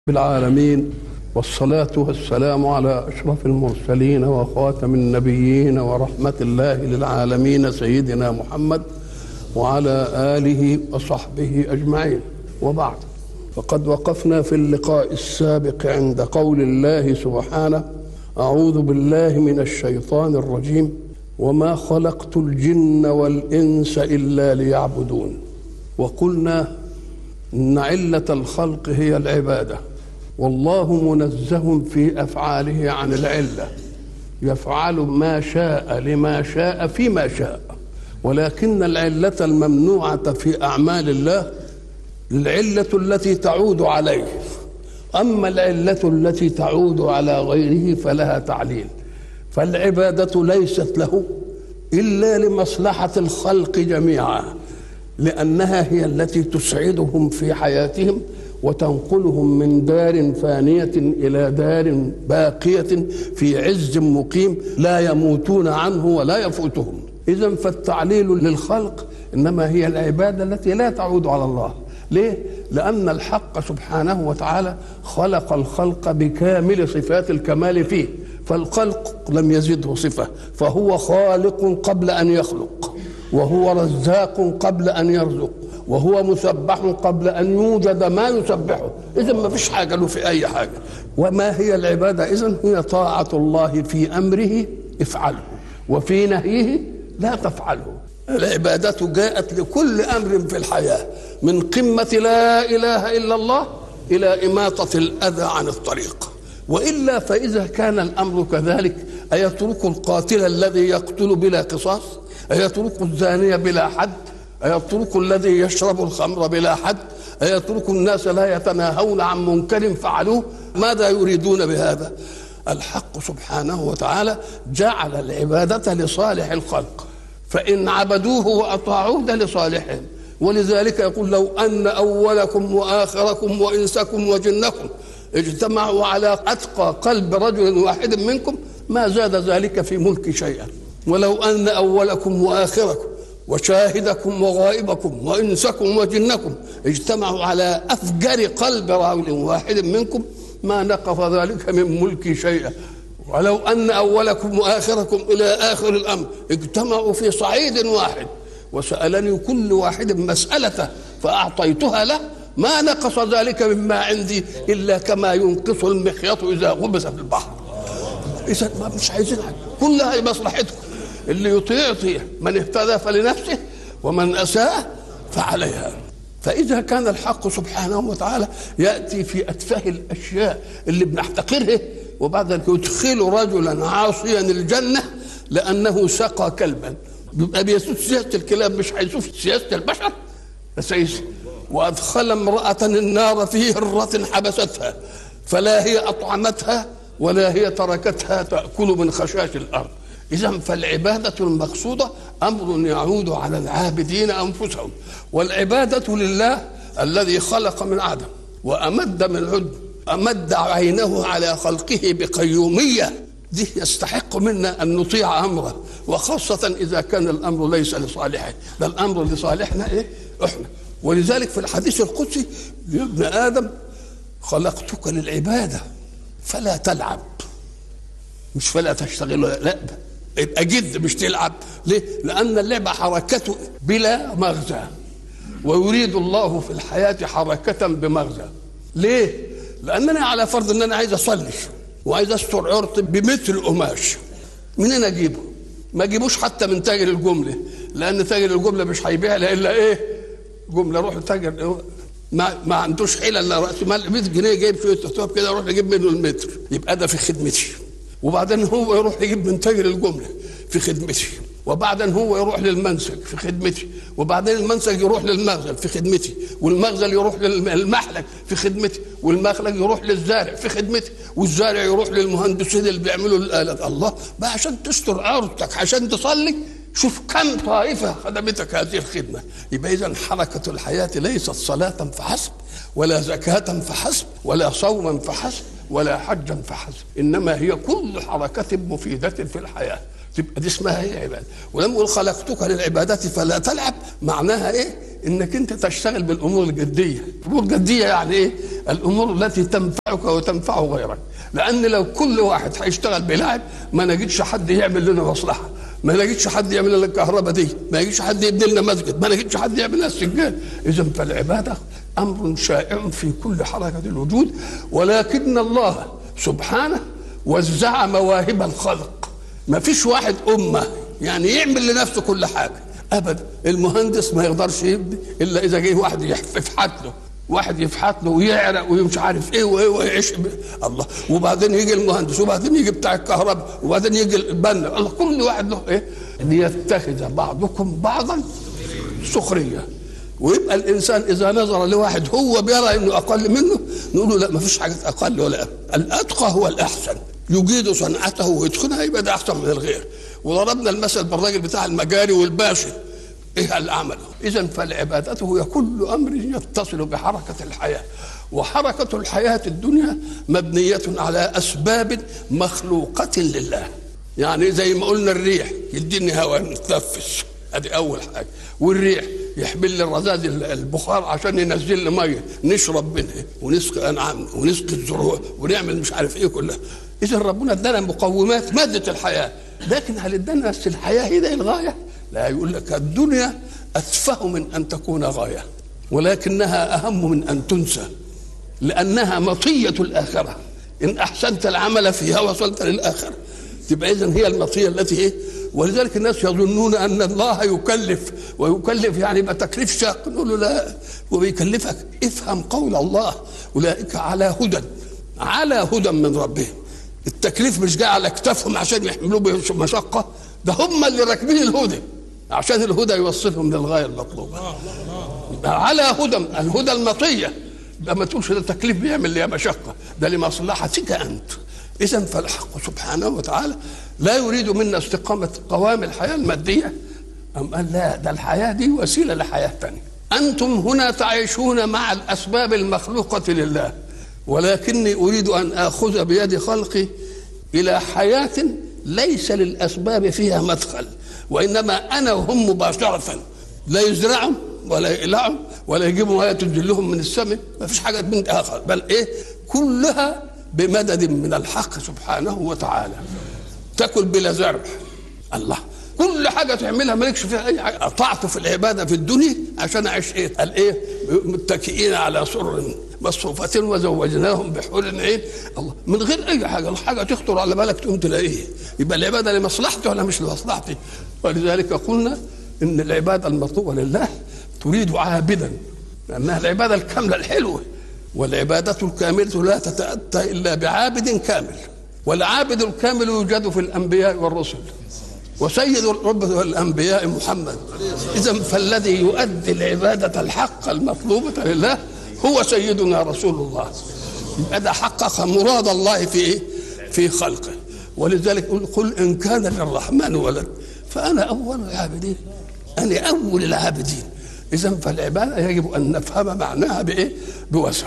بالعالمين، والصلاة والسلام على أشرف المرسلين وخاتم النبيين ورحمة الله للعالمين سيدنا محمد وعلى آله وصحبه أجمعين. وبعد، فقد وقفنا في اللقاء السابق عند قول الله سبحانه: أعوذ بالله من الشيطان الرجيم، وما خلقت الجن والإنس إلا ليعبدون. وقلنا إن علة الخلق هي العبادة، والله منزه في أفعاله عن العلة، يفعل ما شاء لما شاء فيما شاء، ولكن العلة الممنوعة في أعمال الله العلة التي تعود عليه، أما العلة التي تعود على غيره فلها تعليل. فالعبادة ليست له إلا لمصلحة الخلق جميعا، لأنها هي التي تسعدهم في حياتهم وتنقلهم من دار فانية إلى دار باقية في عز مقيم لا يموتون عنه ولا يفوتهم. إذن فالتعليل للخلق إنما هي العبادة التي لا تعود على الله. ليه؟ لأن الحق سبحانه وتعالى خلق الخلق بكامل صفات الكمال فيه، فالخلق لم يزده صفة، فهو خالق قبل أن يخلق، وهو رزاق قبل أن يرزق، وهو مسبح قبل أن يوجد ما يسبحه. إذن ما فيش حاجة له في أي حاجة. وما هي العبادة؟ إذن هي طاعة الله في أمره افعله، وفي نهيه لا تفعله. العبادة جاءت لكل أمر في الحياة، من قمة لا إله إلا الله إلى إماطة الأذى عن الطريق. وإلا فإذا كان الأمر كذلك، أيترك القاتل الذي يقتل بلا قصاص؟ أيترك الزانية بلا حد؟ أيترك الذي يشرب الخمر بلا حد؟ أيترك الناس لا يتناهون عن منكر فعلوه؟ ماذا يريدون بهذا؟ الحق سبحانه وتعالى جعل العبادة لصالح الخلق، فإن عبدوه وأطاعوه ده لصالحهم. ولذلك يقول: لو أن أولكم وآخركم وإنسكم وجنكم اجتمعوا على أتقى قلب رجل واحد منكم ما زاد ذلك في ملك شيئا. ولو أن أولكم وآخركم وشاهدكم وغائبكم وإنسكم وجنكم اجتمعوا على أفجر قلب رجل واحد منكم ما نقص ذلك من ملك شيئا. ولو أن أولكم وآخركم إلى آخر الأمر اجتمعوا في صعيد واحد وسألني كل واحد مسألته فأعطيتها له ما نقص ذلك مما عندي إلا كما ينقص المخيط إذا غمس في البحر. إذا ما مش عايزين حاجة، كلها مصلحتكم. اللي يطيع من اهتدى فلنفسه ومن أساء فعليها. فإذا كان الحق سبحانه وتعالى يأتي في أتفه الأشياء اللي بنحتقرها وبعد ذلك يدخل رجلا عاصيا الجنة لأنه سقى كلبا، بيبقى بيسوس سياسة الكلاب، مش هيسوس سياسة البشر. وأدخل امرأة النار في هرة حبستها فلا هي أطعمتها ولا هي تركتها تأكل من خشاش الأرض. إذن فالعبادة المقصودة أمر يعود على العابدين أنفسهم، والعبادة لله الذي خلق من عدم وأمد من عدم، أمد عينه على خلقه بقيومية، دي يستحق منا أن نطيع أمره، وخاصة إذا كان الأمر ليس لصالحه، ده الأمر لصالحنا إحنا. ولذلك في الحديث القدسي: يا ابن آدم خلقتك للعبادة فلا تلعب، مش فلا تشتغل، لا يبقى جد مش تلعب. ليه؟ لأن اللعبة حركته بلا مغزى، ويريد الله في الحياة حركة بمغزى. ليه؟ لأننا على فرض أن أنا عايز أصلي وعايز أستر عرضي بمتر قماش، منين أجيبه؟ ما أجيبوش حتى من تاجر الجملة، لأن تاجر الجملة مش هيبيع إلا جملة. روح تاجر ما عندوش حيلة إلا رأس مال 100 جنيه جايب شوية تحتوب كده، أروح أجيب منه المتر، يبقى ده في خدمتي. وبعدين هو يروح يجيب من تاجر الجملة في خدمتي، وبعدين هو يروح للمنسج في خدمتي، وبعدين المنسج يروح للمخزن في خدمتي، والمخزن يروح للمحلك في خدمتي، والمخلج يروح للزارع في خدمتي، والزارع يروح للمهندسين اللي بيعملوا الآلات. الله بقى عشان تستر عورتك، عشان تصلي، شوف كم طائفة خدمتك هذه الخدمة. يبقى إذن حركة الحياة ليست صلاة فحسب، ولا زكاة فحسب، ولا صوما فحسب، ولا حجا فحسب، إنما هي كل حركة مفيدة في الحياة. تبقى دي اسمها هي عبادة. ولما يقول خلقتك للعبادة فلا تلعب، معناها إيه؟ إنك أنت تشتغل بالأمور الجدية. الأمور الجدية يعني إيه؟ الامور التي تنفعك وتنفع غيرك. لان لو كل واحد هيشتغل بلعب ما نجدش حد يعمل لنا مصلحه، ما نجدش حد يعمل لنا الكهرباء دي، ما نجدش حد يبني لنا مسجد، ما نجدش حد يعمل لنا السجاد. اذا فالعباده امر شائع في كل حركه الوجود، ولكن الله سبحانه وزع مواهب الخلق. ما فيش واحد امه يعني يعمل لنفسه كل حاجه ابدا. المهندس ما يقدرش يبني الا اذا جه واحد يفحت له، واحد يفحت له ويعرق ومش عارف ايه ويعيش الله. وبعدين يجي المهندس، وبعدين يجي بتاع الكهرباء، وبعدين يجي البنا. الله كل واحد له ايه؟ ليتخذ بعضكم بعضا سخريه. ويبقى الانسان اذا نظر لواحد هو بيرى انه اقل منه نقول له لا، ما فيش حاجه اقل ولا أقل. الاتقى هو الاحسن، يجيد صنعته ويتقنها يبقى ده احسن من الغير. وضربنا المثل بالراجل بتاع المجاري والباشا، ايه العمل؟ اذا فالعباده هي كل امر يتصل بحركه الحياه، وحركه الحياه الدنيا مبنيه على اسباب مخلوقه لله. يعني زي ما قلنا الريح يديني هواء نتنفس، ادي اول حاجه. والريح يحمل لي الرذاذ البخار عشان ينزل لي ميه نشرب منها ونسقي انعامنا ونسقي الزروع ونعمل مش عارف ايه كلها. اذا ربنا ادانا مقومات ماده الحياه، لكن هل ادانا بس الحياه هي دي الغايه؟ لا، يقول لك الدنيا اتفه من ان تكون غايه، ولكنها اهم من ان تنسى، لانها مطيه الاخره. ان احسنت العمل فيها وصلت للاخره، تبقى اذن هي المطيه التي ايه. ولذلك الناس يظنون ان الله يكلف، ويكلف يعني يبقى تكليف شاق. نقول له لا، وبيكلفك افهم قول الله اولئك على هدى من ربهم. التكليف مش جاي على اكتافهم عشان يحملوه بمشقه، ده هم اللي راكبين الهدى عشان الهدى يوصلهم للغايه المطلوبه. على هدى، الهدى المطيه. ما تقولش ده تكليف بيعمل لي مشقه، ده لمصلحتك انت. اذا فالحق سبحانه وتعالى لا يريد منا استقامه قوام الحياه الماديه، أم قال لا، ده الحياه دي وسيله لحياه ثانيه. انتم هنا تعيشون مع الاسباب المخلوقه لله، ولكني اريد ان اخذ بيد خلقي الى حياه ليس للاسباب فيها مدخل، وانما انا وهم مباشره، لا يزرعهم ولا يقلعهم ولا يجيبوا ما تنزلهم من السماء، ما فيش حاجه من اخر، بل ايه كلها بمدد من الحق سبحانه وتعالى. تاكل بلا زرع، الله كل حاجه تعملها مالكش فيها اي حاجه. قطعت في العباده في الدنيا عشان اعيش ايه؟ قال ايه؟ متكئين على سرر مصفوفة وزوجناهم بحور عين. الله من غير اي حاجه، الحاجه تخطر على بالك تقوم تلاقيه. يبقى العباده لمصلحتي ولا مش لمصلحتي؟ ولذلك قلنا ان العباده المطلوبه لله تريد عابدا، لانها العباده الكامله الحلوه. والعباده الكامله لا تتاتى الا بعابد كامل، والعابد الكامل يوجد في الانبياء والرسل، وسيد الرب والانبياء محمد. اذا فالذي يؤدي العباده الحق المطلوبه لله هو سيدنا رسول الله. يبقى ده حقق مراد الله في ايه؟ في خلقه. ولذلك قل ان كان للرحمن ولد فانا اول العابدين، انا اول العابدين. اذا فالعباده يجب ان نفهم معناها بايه؟ بوسع.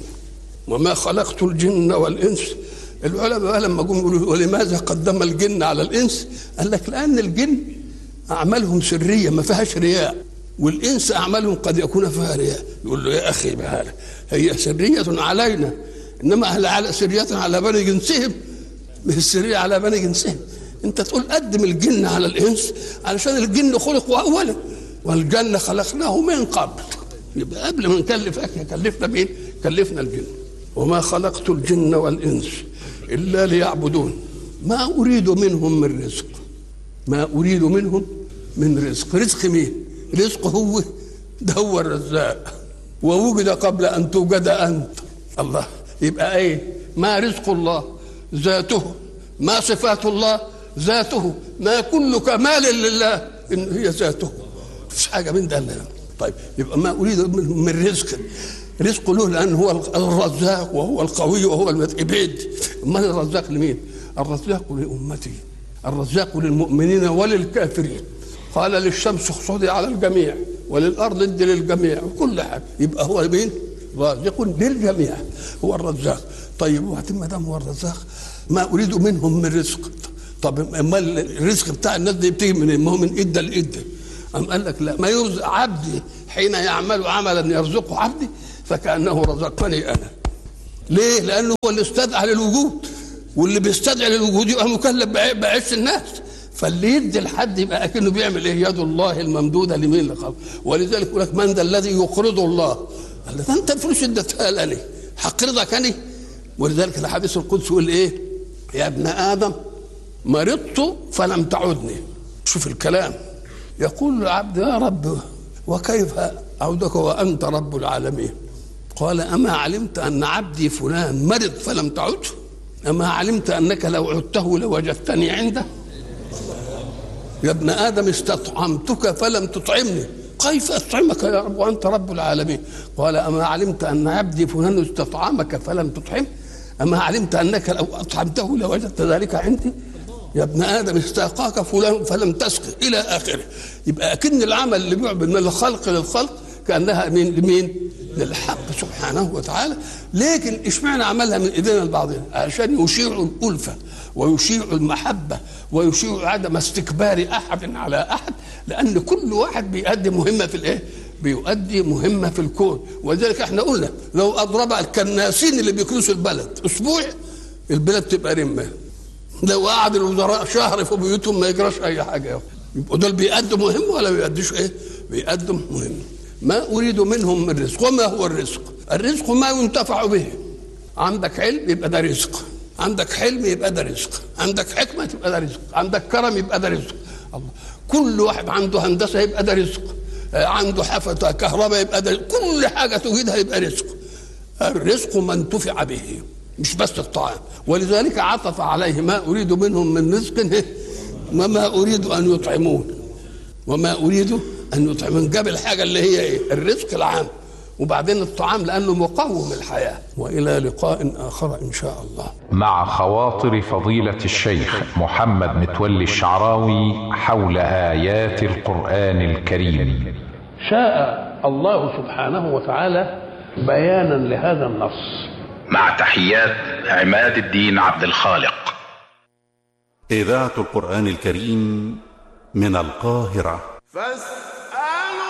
وما خلقت الجن والانس. العلماء لما جم يقولوا ولماذا قدم الجن على الانس؟ قال لك لان الجن اعمالهم سريه ما فيهاش رياء، والانس اعمالهم قد يكون فيها رياء. يقول له يا اخي بهذا هي سريه علينا، انما على سريه على بني جنسهم، مش السريه على بني جنسهم. انت تقول قدم الجن على الانس علشان الجن خلقوا اولا، والجن خلقناه من قبل. يبقى قبل ما نكلف كلفنا مين؟ كلفنا الجن. وما خلقت الجن والانس الا ليعبدون ما اريد منهم من رزق. ما اريد منهم من رزق. رزق مين؟ رزق هو ده، هو الرزاق، ووجد قبل ان توجد انت. الله. يبقى ايه؟ ما رزق الله ذاته، ما صفات الله ذاته، ما كل كمال لله ان هي ذاته، مفيش حاجه من ده. طيب يبقى ما اريد من رزق. رزق له لان هو الرزاق وهو القوي وهو المتعبد. امال الرزاق لمين؟ الرزاق لامتي، الرزاق للمؤمنين وللكافرين. قال للشمس اخصدي على الجميع وللارض ادي للجميع وكل حاجه. يبقى هو مين؟ رازق للجميع، هو الرزاق. طيب وبعدين ما دام هو الرزاق ما اريد منهم من رزق. طب امال الرزق بتاع الناس دي بتيجي من ما هو من ايد لايد. قام قال لك لا، ما يرزق عبدي حين يعمل عملا يرزقه عبدي فكانه رزقني انا. ليه؟ لانه هو اللي استدعى للوجود، واللي بيستدعي للوجود يبقى مكلف بعيش الناس. فاللي يدي لحد يبقى اكنه بيعمل ايه؟ يد الله الممدوده لمين؟ اللي خلق. ولذلك يقول لك من ذا الذي يقرض الله؟ قال له انت الفلوس اديتها لي، هقرضك انا؟ ولذلك الحديث القدسي يقول ايه؟ يا ابن ادم مرضت فلم تعدني. شوف الكلام، يقول العبد يا رب وكيف اعودك وانت رب العالمين؟ قال اما علمت ان عبدي فلان مرض فلم تعده؟ اما علمت انك لو عدته لوجدتني عنده؟ يا ابن ادم استطعمتك فلم تطعمني، كيف اطعمك يا رب وانت رب العالمين؟ قال اما علمت ان عبدي فلان استطعمك فلم تطعم؟ اما علمت انك لو اطعمته لوجدت ذلك عندي؟ يا ابن ادم استاقاك فلان فلم تسقه الى اخره. يبقى اكن العمل اللي بيعمل من الخلق للخلق كانها لمين؟ للحق سبحانه وتعالى. لكن اشمعنى عملها من ايدينا لبعضنا؟ عشان يشيع الالفه ويشيع المحبه ويشيع عدم استكبار احد على احد، لان كل واحد بيؤدي مهمه في الايه؟ بيؤدي مهمه في الكون. ولذلك احنا قلنا لو اضرب الكناسين اللي بيكنسوا البلد اسبوع البلد تبقى رمه، لو قعد الوزراء شهر في بيوتهم ما يجراش اي حاجه. يبقوا دول بيقدموا مهمه ولا بيقدموش ايه؟ بيقدموا مهمه. ما اريد منهم من رزق. وما هو الرزق؟ الرزق ما ينتفع به. عندك علم يبقى ده رزق، عندك حلم يبقى ده رزق، عندك حكمه يبقى ده رزق، عندك كرم يبقى ده رزق. الله، كل واحد عنده هندسه يبقى ده رزق، عنده حفظ كهرباء يبقى ده، كل حاجه توجدها يبقى رزق. الرزق ما انتفع به، مش بس الطعام. ولذلك عطف عليه ما اريد منهم من رزق وما اريد ان يطعمون، وما اريد ان يطعمون. جاب الحاجه اللي هي ايه؟ الرزق العام، وبعدين الطعام لانه مقوم الحياه. والى لقاء اخر ان شاء الله. مع خواطر فضيلة الشيخ محمد متولي الشعراوي حول آيات القرآن الكريم. شاء الله سبحانه وتعالى بيانا لهذا النص. مع تحيات عماد الدين عبد الخالق. إذاعة القرآن الكريم من القاهرة.